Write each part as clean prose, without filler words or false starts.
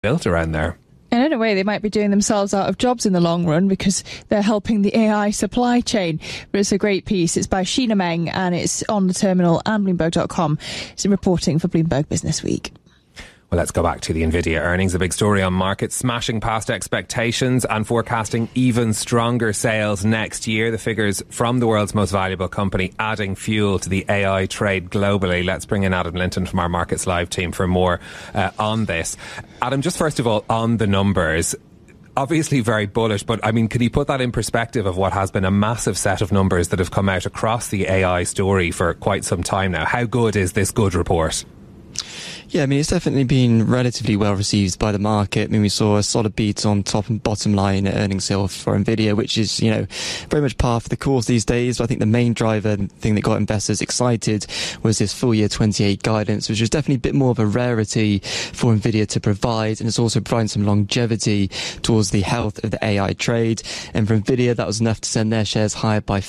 built around there. And in a way, they might be doing themselves out of jobs in the long run because they're helping the AI supply chain. But it's a great piece. It's by Sheena Meng and it's on the terminal and Bloomberg.com. It's reporting for Bloomberg Business Week. Well, let's go back to the Nvidia earnings. A big story on markets, smashing past expectations and forecasting even stronger sales next year. The figures from the world's most valuable company adding fuel to the AI trade globally. Let's bring in Adam Linton from our Markets Live team for more on this. Adam, just first of all, on the numbers, obviously very bullish, but I mean, can you put that in perspective of what has been a massive set of numbers that have come out across the AI story for quite some time now? How good is this good report? Yeah, I mean, it's definitely been relatively well received by the market. I mean, we saw a solid beat on top and bottom line earnings sales for Nvidia, which is, very much par for the course these days. But I think the main driver thing that got investors excited was this full year 28 guidance, which was definitely a bit more of a rarity for Nvidia to provide. And it's also providing some longevity towards the health of the AI trade. And for Nvidia, that was enough to send their shares higher by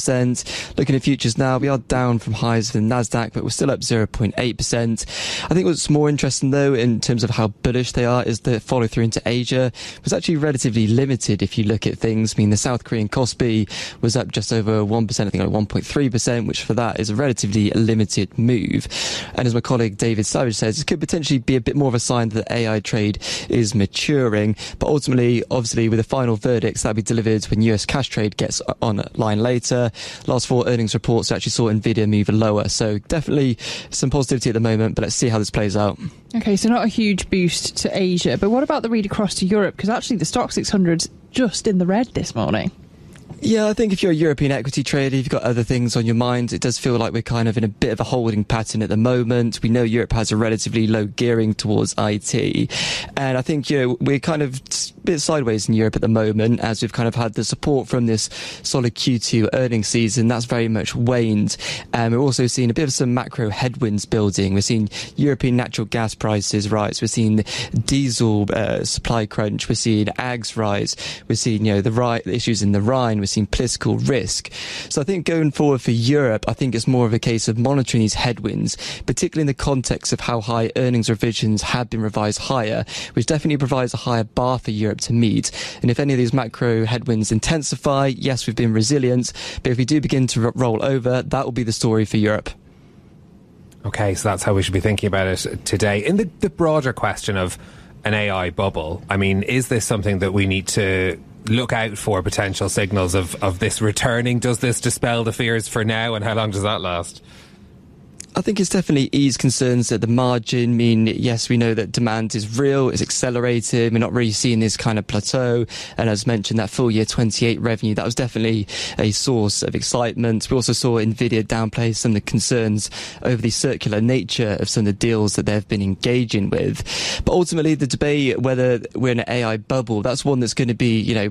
5%. Looking at futures now, we are down from highs for the Nasdaq, but we're still up 0.8%. I think what's more interesting, though, in terms of how bullish they are, is the follow through into Asia was actually relatively limited if you look at things. I mean, the South Korean Kospi was up just over 1%, I think like 1.3%, which for that is a relatively limited move. And as my colleague David Savage says, it could potentially be a bit more of a sign that the AI trade is maturing. But ultimately, obviously, with the final verdicts that'll be delivered when US cash trade gets online later. Last 4 earnings reports actually saw Nvidia move lower. So definitely some positivity at the moment, but let's see how this plays out. Okay, so not a huge boost to Asia, but what about the read across to Europe? Because actually the Stoxx 600's just in the red this morning. Yeah, I think if you're a European equity trader, you've got other things on your mind. It does feel like we're kind of in a bit of a holding pattern at the moment. We know Europe has a relatively low gearing towards IT. And I think, we're kind of a bit sideways in Europe at the moment as we've kind of had the support from this solid Q2 earnings season. That's very much waned. And we're also seeing a bit of some macro headwinds building. We're seeing European natural gas prices rise. We're seeing diesel supply crunch. We're seeing ags rise. We're seeing, the issues in the Rhine. We're seeing political risk. So I think going forward for Europe, I think it's more of a case of monitoring these headwinds, particularly in the context of how high earnings revisions have been revised higher, which definitely provides a higher bar for Europe to meet. And if any of these macro headwinds intensify, yes, we've been resilient, but if we do begin to roll over, that will be the story for Europe. Okay, so that's how we should be thinking about it today. In the broader question of an AI bubble, I mean, is this something that we need to look out for potential signals of this returning? Does this dispel the fears for now, and how long does that last? I think it's definitely eased concerns at the margin. I mean, yes, we know that demand is real, it's accelerated. We're not really seeing this kind of plateau. And as mentioned, that full year 28 revenue, that was definitely a source of excitement. We also saw Nvidia downplay some of the concerns over the circular nature of some of the deals that they've been engaging with. But ultimately, the debate whether we're in an AI bubble, that's one that's going to be,